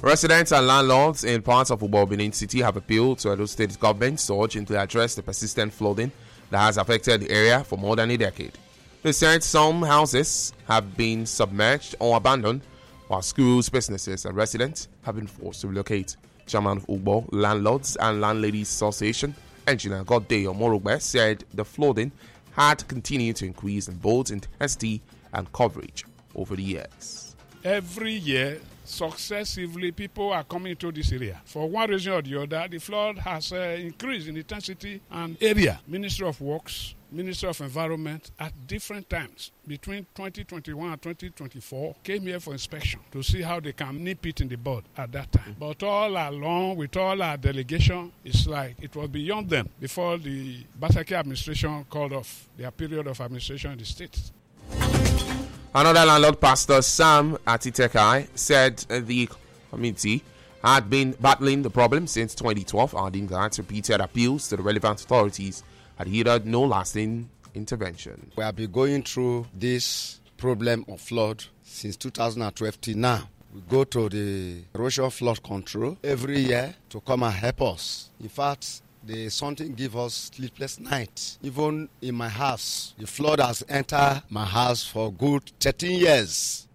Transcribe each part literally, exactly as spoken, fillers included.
Residents and landlords in parts of Ugbo Benin City have appealed to Edo State government to urgently address the persistent flooding that has affected the area for more than a decade. They said some houses have been submerged or abandoned, while schools, businesses, and residents have been forced to relocate. Chairman of Ugbo Landlords and Landladies Association, Engineer Godday Omorogbe, said the flooding had continued to increase in both intensity and coverage over the years. Every year, successively, people are coming into this area. For one reason or the other, the flood has uh, increased in intensity and area. Ministry of Works, Ministry of Environment, at different times between twenty twenty-one and twenty twenty-four, came here for inspection to see how they can nip it in the bud at that time. But all along, with all our delegation, it's like it was beyond them before the Batake administration called off their period of administration in the state. Another landlord, Pastor Sam Atitekai, said the community had been battling the problem since twenty twelve, adding that repeated appeals to the relevant authorities had yielded no lasting intervention. We have been going through this problem of flood since two thousand twelve till now. We go to the erosion flood control every year to come and help us. In fact, the something give us sleepless nights. Even in my house, the flood has entered my house for good thirteen years.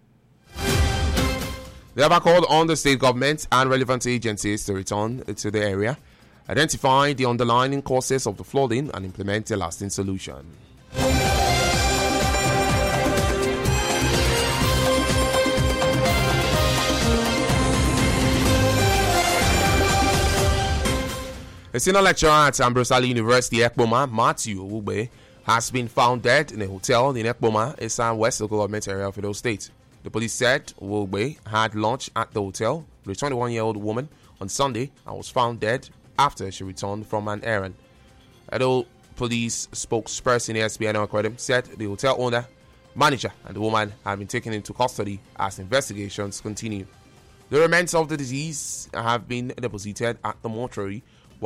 They have called on the state government and relevant agencies to return to the area, identify the underlying causes of the flooding, and implement a lasting solution. A senior lecturer at Ambrose Ali University, Ekpoma, Matthew Owugbe, has been found dead in a hotel in Ekpoma, a southwest local government area of Edo State. The police said Owugbe had lunch at the hotel with a twenty-one-year-old woman on Sunday and was found dead after she returned from an errand. Edo police spokesperson S B N Akwadem said the hotel owner, manager, and the woman had been taken into custody as investigations continue. The remains of the deceased have been deposited at the mortuary